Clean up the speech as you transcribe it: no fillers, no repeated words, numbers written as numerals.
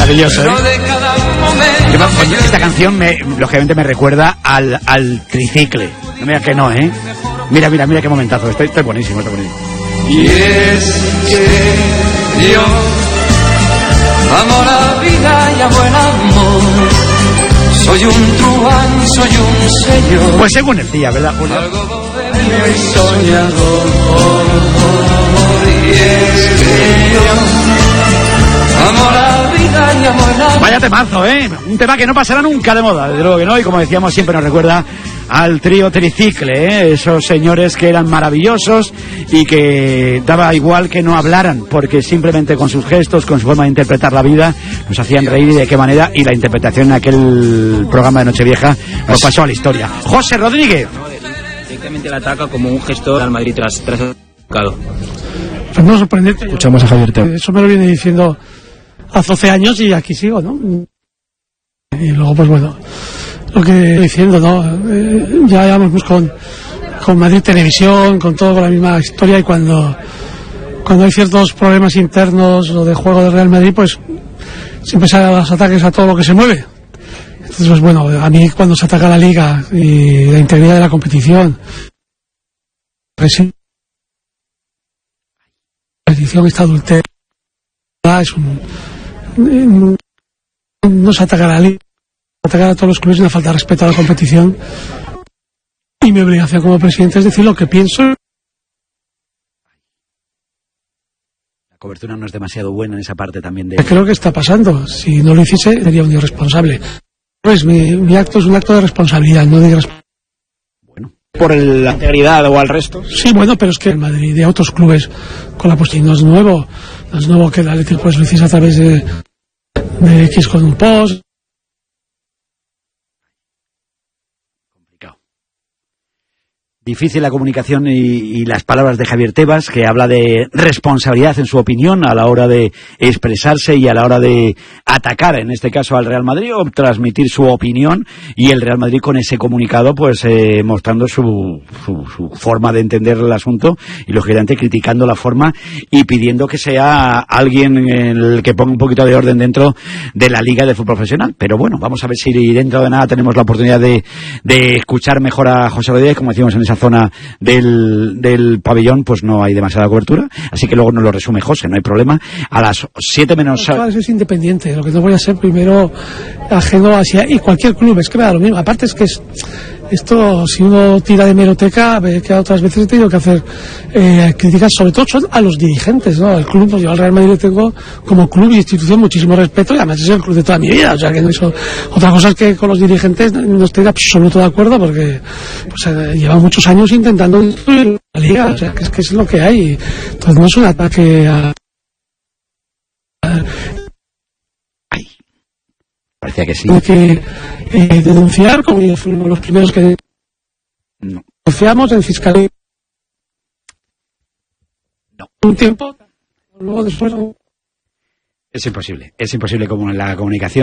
Maravilloso, ¿eh? Esta canción lógicamente me recuerda al tricicle. No me digas que no, ¿eh? Mira qué momentazo. Estoy buenísimo, Y es que yo amo la vida y amo el amor. Soy un truán, soy un señor. Pues según el día, ¿verdad, Julio? Algo bohemio y soñador. Y es que yo amo la vida y amo el amor. Vaya temazo, ¿eh? Un tema que no pasará nunca de moda, desde luego que no. Y como decíamos, siempre nos recuerda al trío Tricicle, ¿eh? Esos señores que eran maravillosos y que daba igual que no hablaran, porque simplemente con sus gestos, con su forma de interpretar la vida, nos hacían reír. Y de qué manera. Y la interpretación en aquel programa de Nochevieja nos pasó a la historia. José Rodríguez. Directamente la ataca como un gestor al Madrid tras el tocado. Pues no sorprendente. Escuchamos a Javier Tebas. Eso me lo viene diciendo hace 12 años y aquí sigo, ¿no? Y luego, pues bueno, lo que estoy diciendo, ¿no? Ya llevamos con Madrid Televisión, con todo, con la misma historia, y cuando hay ciertos problemas internos o de juego del Real Madrid, pues siempre salen los ataques a todo lo que se mueve. Entonces, pues bueno, a mí cuando se ataca la Liga y la integridad de la competición, esta adultera, es no se ataca a la Liga, atacar a todos los clubes es una falta de respeto a la competición, y mi obligación como presidente es decir lo que pienso. La cobertura no es demasiado buena en esa parte también de... Creo que está pasando. Si no lo hiciese sería un irresponsable. Pues mi acto es un acto de responsabilidad, no de irresponsabilidad. Bueno, por la integridad o al resto. Sí, bueno, pero es que el Madrid y otros clubes con la posición no es nuevo que el Atlético pues lo hiciese a través de X con un post. Difícil la comunicación y las palabras de Javier Tebas, que habla de responsabilidad en su opinión a la hora de expresarse y a la hora de atacar, en este caso al Real Madrid, o transmitir su opinión, y el Real Madrid con ese comunicado pues mostrando su forma de entender el asunto y lógicamente criticando la forma y pidiendo que sea alguien el que ponga un poquito de orden dentro de la Liga de Fútbol Profesional. Pero bueno, vamos a ver si dentro de nada tenemos la oportunidad de escuchar mejor a José Rodríguez. Como decimos, en esa zona del pabellón pues no hay demasiada cobertura, así que luego nos lo resume José, no hay problema. A las 7 menos... Es independiente, lo que no voy a ser primero ajeno hacia... Y cualquier club, es que me da lo mismo. Aparte es que esto, si uno tira de hemeroteca, ve que otras veces he tenido que hacer críticas, sobre todo son a los dirigentes, ¿no? El club, pues yo al Real Madrid le tengo como club y institución muchísimo respeto, y además es el club de toda mi vida, o sea que no hizo... Otra cosa es que con los dirigentes no estoy de absoluto de acuerdo, porque pues, lleva muchos años intentando destruir la Liga, o sea que es lo que hay. Entonces no es un ataque a... Parecía que sí. Hay que denunciar, como fuimos los primeros que denunciamos en fiscalía. No. Un tiempo, luego después... Es imposible como en la comunicación.